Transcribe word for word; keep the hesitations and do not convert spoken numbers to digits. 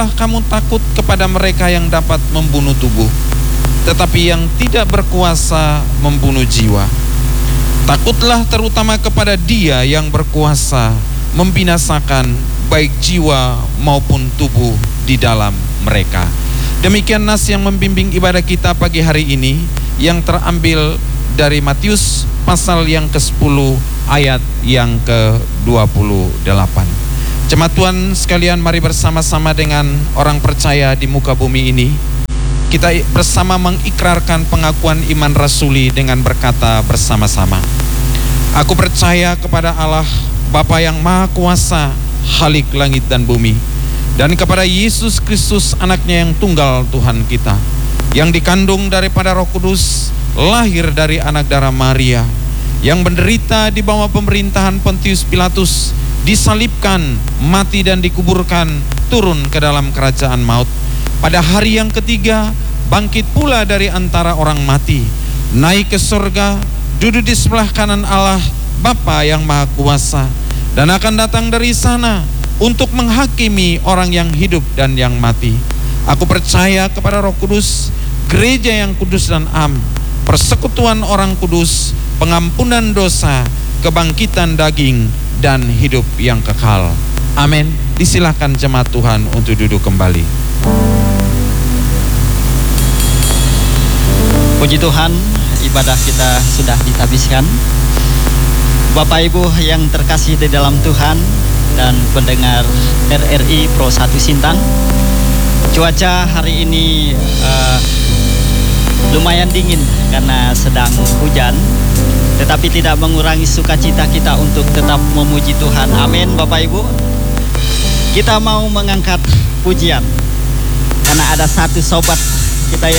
kamu takut kepada mereka yang dapat membunuh tubuh, tetapi yang tidak berkuasa membunuh jiwa. Takutlah terutama kepada Dia yang berkuasa membinasakan baik jiwa maupun tubuh di dalam mereka. Demikian nas yang membimbing ibadah kita pagi hari ini, yang terambil dari Matius pasal yang kesepuluh ayat yang ke dua puluh delapan. Jemaat Tuhan sekalian, mari bersama-sama dengan orang percaya di muka bumi ini, kita bersama mengikrarkan pengakuan iman rasuli dengan berkata bersama-sama, aku percaya kepada Allah Bapa yang Maha Kuasa, Khalik langit dan bumi, dan kepada Yesus Kristus anaknya yang tunggal Tuhan kita, yang dikandung daripada Roh Kudus, lahir dari anak darah Maria, yang menderita di bawah pemerintahan Pontius Pilatus, disalibkan, mati dan dikuburkan, turun ke dalam kerajaan maut. Pada hari yang ketiga bangkit pula dari antara orang mati, naik ke surga, duduk di sebelah kanan Allah Bapa yang Maha Kuasa, dan akan datang dari sana untuk menghakimi orang yang hidup dan yang mati. Aku percaya kepada Roh Kudus, gereja yang kudus dan am, persekutuan orang kudus, pengampunan dosa, kebangkitan daging, dan hidup yang kekal. Amin. Disilakan jemaat Tuhan untuk duduk kembali. Puji Tuhan, ibadah kita sudah dihabiskan. Bapak Ibu yang terkasih di dalam Tuhan dan pendengar R R I Pro satu Sintang, cuaca hari ini uh, lumayan dingin karena sedang hujan, tetapi tidak mengurangi sukacita kita untuk tetap memuji Tuhan. Amin. Bapak Ibu, kita mau mengangkat pujian karena ada satu sobat kita